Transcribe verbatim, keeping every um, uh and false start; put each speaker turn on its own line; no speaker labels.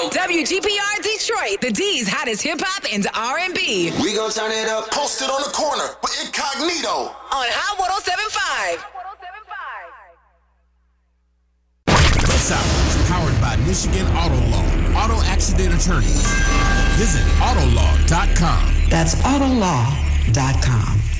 W G P R Detroit, the D's hottest hip-hop and R and B.
We gon' turn it up.
Posted on the corner with Incognito.
On Hot one oh seven point five.
This hour is powered by Michigan Auto Law. Auto accident attorneys. Visit autolaw dot com.
That's autolaw dot com.